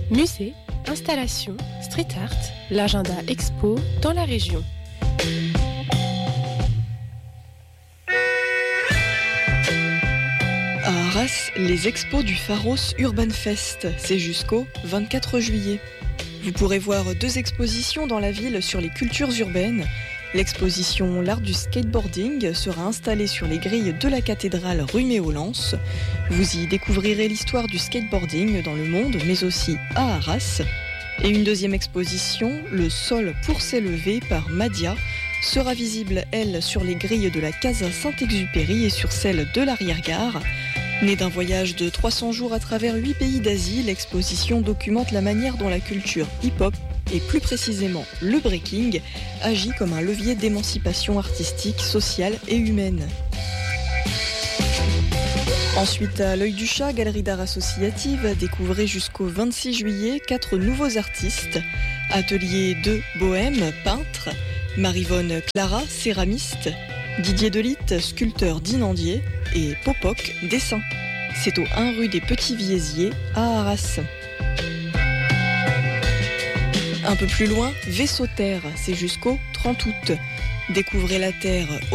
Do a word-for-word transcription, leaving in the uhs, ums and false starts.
Musée, installations, street art, l'agenda expo dans la région. À Arras, les expos du Pharos Urban Fest, c'est jusqu'au vingt-quatre juillet. Vous pourrez voir deux expositions dans la ville sur les cultures urbaines. L'exposition L'art du skateboarding sera installée sur les grilles de la cathédrale rue Méolance. Vous y découvrirez l'histoire du skateboarding dans le monde, mais aussi à Arras. Et une deuxième exposition, Le sol pour s'élever par Madia, sera visible, elle, sur les grilles de la Casa Saint-Exupéry et sur celle de l'arrière-gare. Née d'un voyage de trois cents jours à travers huit pays d'Asie, l'exposition documente la manière dont la culture hip-hop, et plus précisément le breaking, agit comme un levier d'émancipation artistique, sociale et humaine. Ensuite, à l'Œil du Chat, galerie d'art associative, découvrez jusqu'au vingt-six juillet quatre nouveaux artistes. Atelier deux, Bohème, peintre, Marivonne Clara, céramiste, Didier Delitte, sculpteur d'Inandier, et Popoc, dessin. C'est au un rue des Petits Viesiers à Arras. Un peu plus loin, Vaisseau Terre, c'est jusqu'au trente août. Découvrez la Terre